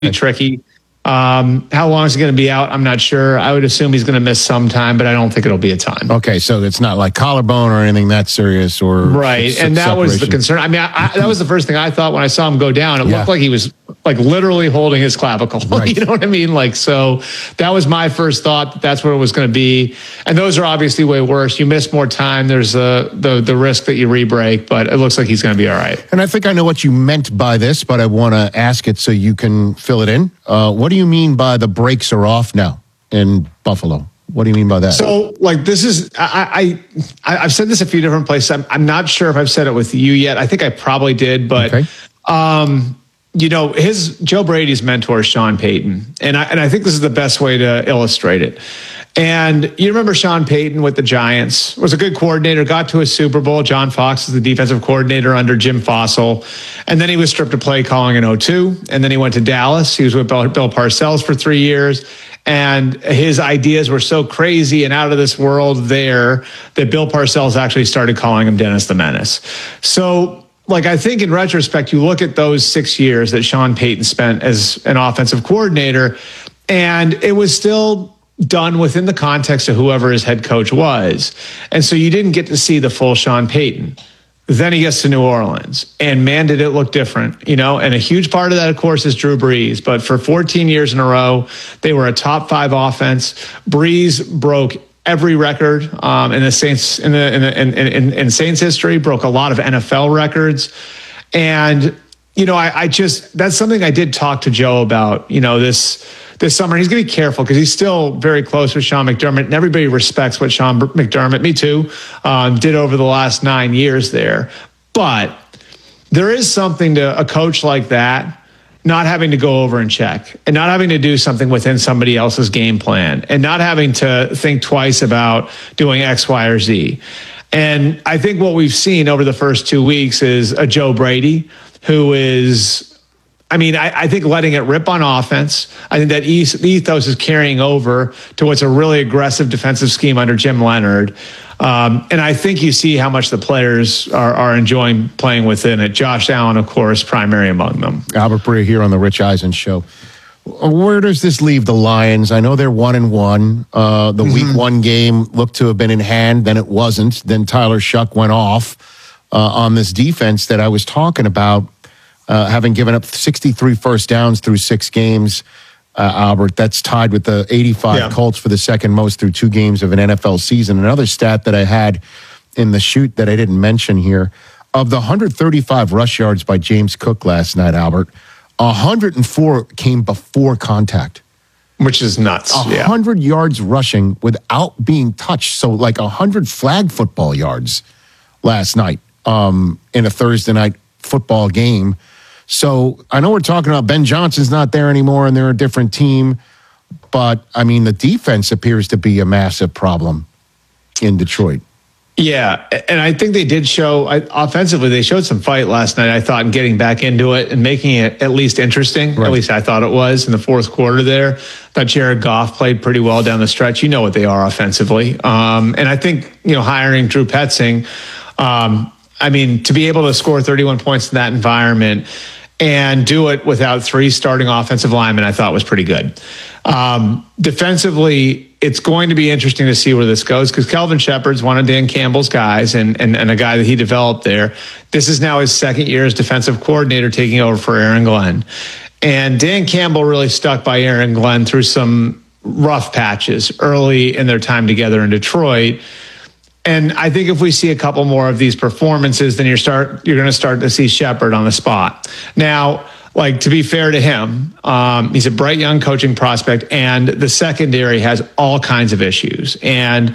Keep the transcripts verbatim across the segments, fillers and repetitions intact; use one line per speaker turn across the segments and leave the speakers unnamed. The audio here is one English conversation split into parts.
be tricky. Um, how long is he going to be out? I'm not sure. I would assume he's going to miss some time, but I don't think it'll be a ton.
Okay, so it's not like collarbone or anything that serious, or
right.
s-
And that
separation.
was the concern. I mean, I, I, that was the first thing I thought when I saw him go down. It
Yeah.
looked like he was like literally holding his clavicle.
Right.
You know what I mean? Like, so that was my first thought. That that's what it was going to be. And those are obviously way worse. You miss more time. There's a, the the risk that you re-break, but it looks like he's going to be all right.
And I think I know what you meant by this, but I want to ask it so you can fill it in. Uh, what do you mean by the brakes are off now in Buffalo? What do you mean by that?
So, like, this is, I, I, I've said this a few different places. I'm, I'm not sure if I've said it with you yet. I think I probably did, but,
Okay.
um, you know, his Joe Brady's mentor is Sean Payton. And I, and I think this is the best way to illustrate it. And you remember Sean Payton with the Giants, was a good coordinator, got to a Super Bowl. John Fox is the defensive coordinator under Jim Fossil. And then he was stripped of play calling in oh two. And then he went to Dallas. He was with Bill, Bill Parcells for three years. And his ideas were so crazy and out of this world there that Bill Parcells actually started calling him Dennis the Menace. So, like, I think in retrospect, you look at those six years that Sean Payton spent as an offensive coordinator, and it was still done within the context of whoever his head coach was. And so you didn't get to see the full Sean Payton. Then he gets to New Orleans, and man, did it look different, you know, and a huge part of that, of course, is Drew Brees. But for fourteen years in a row, they were a top five offense. Brees broke every record um, in the Saints in the in, the, in, in, in Saints history, broke a lot of N F L records. And, you know, I, I just, that's something I did talk to Joe about, you know, this this summer. He's going to be careful because he's still very close with Sean McDermott, and everybody respects what Sean McDermott, me too, um, did over the last nine years there. But there is something to a coach like that not having to go over and check, and not having to do something within somebody else's game plan, and not having to think twice about doing X, Y, or Z. And I think what we've seen over the first two weeks is a Joe Brady who is, I mean, I, I think letting it rip on offense. I think that ethos is carrying over to what's a really aggressive defensive scheme under Jim Leonard. Um, and I think you see how much the players are, are enjoying playing within it. Josh Allen, of course, primary among them.
Albert Breer here on the Rich Eisen Show. Where does this leave the Lions? I know they're one and one. Uh, the mm-hmm. week one game looked to have been in hand, then it wasn't. Then Tyler Shuck went off uh, on this defense that I was talking about, uh, having given up sixty-three first downs through six games. Uh, Albert, that's tied with the eighty-five yeah. Colts for the second most through two games of an N F L season. Another stat that I had in the shoot that I didn't mention here, of the one hundred thirty-five rush yards by James Cook last night, Albert, one hundred four came before contact.
Which is nuts.
one hundred yeah. yards rushing without being touched. So like one hundred flag football yards last night um, in a Thursday night football game. So I know we're talking about Ben Johnson's not there anymore and they're a different team. But, I mean, the defense appears to be a massive problem in Detroit.
Yeah, and I think they did show, I, offensively, they showed some fight last night, I thought, in getting back into it and making it at least interesting. Right. At least I thought it was in the fourth quarter there. I thought Jared Goff played pretty well down the stretch. You know what they are offensively. Um, and I think, you know, hiring Drew Petzing, um, I mean, to be able to score thirty-one points in that environment and do it without three starting offensive linemen, I thought was pretty good. Um, defensively, it's going to be interesting to see where this goes because Kelvin Shepard's one of Dan Campbell's guys and, and, and a guy that he developed there. This is now his second year as defensive coordinator taking over for Aaron Glenn. And Dan Campbell really stuck by Aaron Glenn through some rough patches early in their time together in Detroit. And I think if we see a couple more of these performances, then you're start you're going to start to see Shepard on the spot. Now, like, to be fair to him, um, he's a bright young coaching prospect, and the secondary has all kinds of issues. And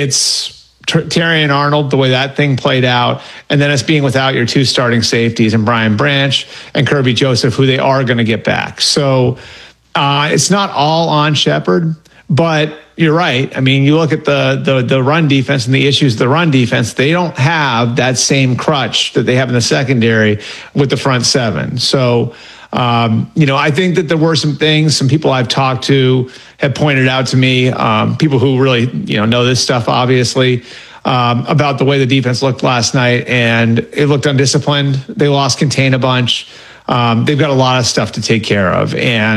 it's Terry and Arnold, the way that thing played out, and then it's being without your two starting safeties and Brian Branch and Kirby Joseph, who they are going to get back. So uh, it's not all on Shepard, but you're right. I mean, you look at the, the the run defense and the issues of the run defense, they don't have that same crutch that they have in the secondary with the front seven. So, um, you know, I think that there were some things, some people I've talked to have pointed out to me, um, people who really, you know, know this stuff, obviously, um, about the way the defense looked last night, and it looked undisciplined. They lost contain a bunch. Um, they've got a lot of stuff to take care of, and